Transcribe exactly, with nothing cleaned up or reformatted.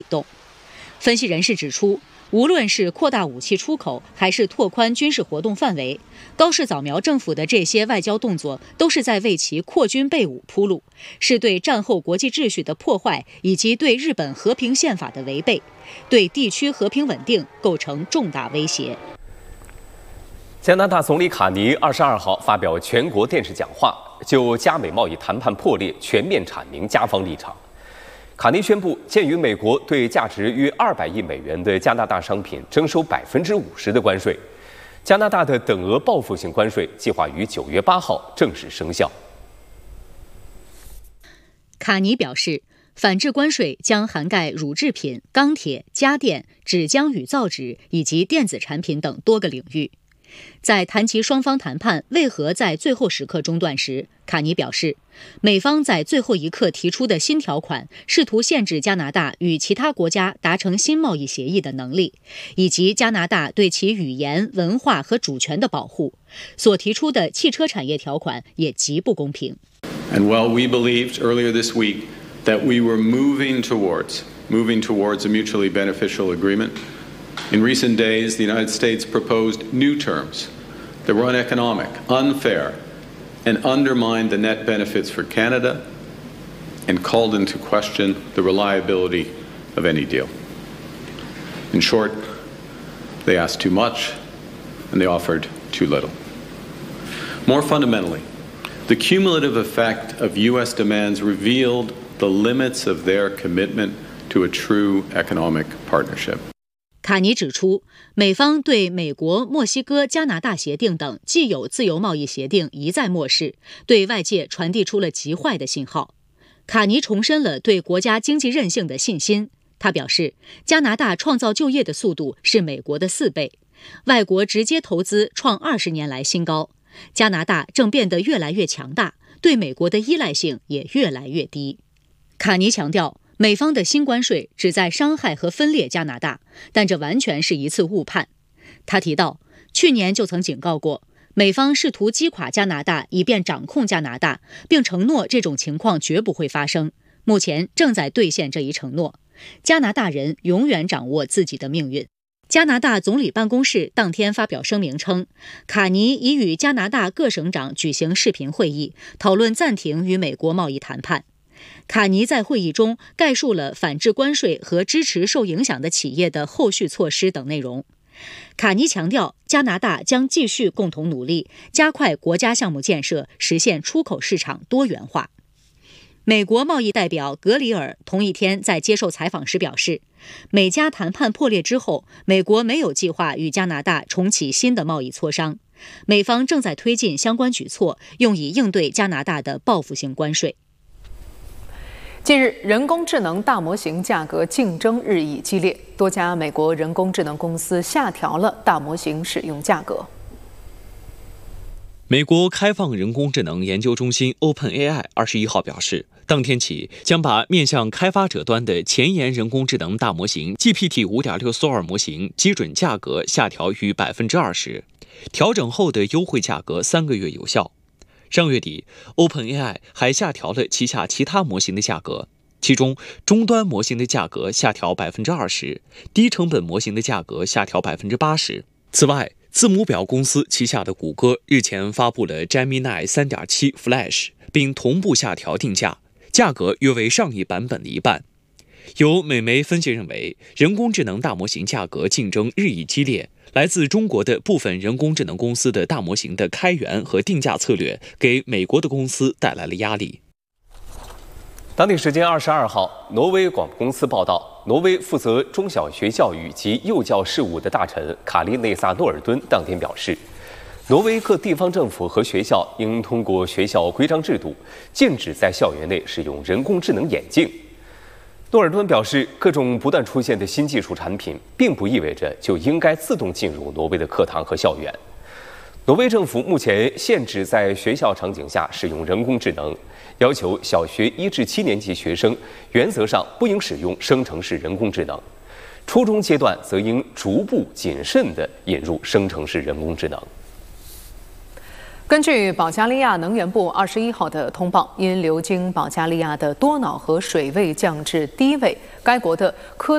动。分析人士指出，无论是扩大武器出口，还是拓宽军事活动范围，高市早苗政府的这些外交动作都是在为其扩军备武铺路，是对战后国际秩序的破坏以及对日本和平宪法的违背，对地区和平稳定构成重大威胁。 加拿大总理卡尼二十二号发表全国电视讲话，就加美贸易谈判破裂全面阐明加方立场。卡尼宣布，鉴于美国对价值约二百亿美元的加拿大商品征收百分之五十的关税，加拿大的等额报复性关税计划于九月八号正式生效。 卡尼表示，反制关税将涵盖乳制品、钢铁、家电、纸浆与造纸以及电子产品等多个领域。在谈及双方谈判为何在最后时刻中断时，卡尼表示，美方在最后一刻提出的新条款试图限制加拿大与其他国家达成新贸易协议的能力，以及加拿大对其语言、文化和主权的保护。所提出的汽车产业条款也极不公平。 And while we believed earlier this week that we were moving towards moving towards a mutually beneficial agreement, in recent days, the United States proposed new terms that were uneconomic, unfair, and undermined the net benefits for Canada and called into question the reliability of any deal. In short, they asked too much and they offered too little. More fundamentally, the cumulative effect of U S demands revealed the limits of their commitment to a true economic partnership. 卡尼指出，美方对美国、墨西哥、加拿大协定等既有自由贸易协定一再漠视，对外界传递出了极坏的信号。卡尼重申了对国家经济韧性的信心。他表示，加拿大创造就业的速度是美国的四倍，外国直接投资创二十年来新高。加拿大正变得越来越强大，对美国的依赖性也越来越低。卡尼强调，美方的新关税旨在伤害和分裂加拿大，但这完全是一次误判。他提到，去年就曾警告过，美方试图击垮加拿大，以便掌控加拿大，并承诺这种情况绝不会发生。目前正在兑现这一承诺。加拿大人永远掌握自己的命运。加拿大总理办公室当天发表声明称，卡尼已与加拿大各省长举行视频会议，讨论暂停与美国贸易谈判。卡尼在会议中概述了反制关税和支持受影响的企业的后续措施等内容。卡尼强调，加拿大将继续共同努力，加快国家项目建设，实现出口市场多元化。美国贸易代表格里尔同一天在接受采访时表示，美加谈判破裂之后，美国没有计划与加拿大重启新的贸易磋商，美方正在推进相关举措，用以应对加拿大的报复性关税。 近日，人工智能大模型价格竞争日益激烈，多家美国人工智能公司下调了大模型使用价格。 美国开放人工智能研究中心 OpenAI 二十一号表示，当天起将把面向开发者端的前沿人工智能大模型 G P T 五点六 Sora 模型基准价格下调逾百分之二十，调整后的优惠价格三个月有效。上月底 ，OpenAI 还下调了旗下其他模型的价格，其中终端模型的价格下调百分之二十，低成本模型的价格下调百分之八十。此外，字母表公司旗下的谷歌日前发布了 Gemini 三点七 Flash， 并同步下调定价，价格约为上一版本的一半。有美媒分析认为，人工智能大模型价格竞争日益激烈，来自中国的部分人工智能公司的大模型的开源和定价策略，给美国的公司带来了压力。 当地时间二十二号，挪威广播公司报道，挪威负责中小学教育及幼教事务的大臣卡利内萨诺尔敦当天表示，挪威各地方政府和学校应通过学校规章制度，禁止在校园内使用人工智能眼镜。诺尔敦表示，各种不断出现的新技术产品，并不意味着就应该自动进入挪威的课堂和校园。挪威政府目前限制在学校场景下使用人工智能，要求小学一至七年级学生原则上不应使用生成式人工智能，初中阶段则应逐步谨慎地引入生成式人工智能。 根据保加利亚能源部二十一号的通报，因流经保加利亚的多瑙河水位降至低位，该国的科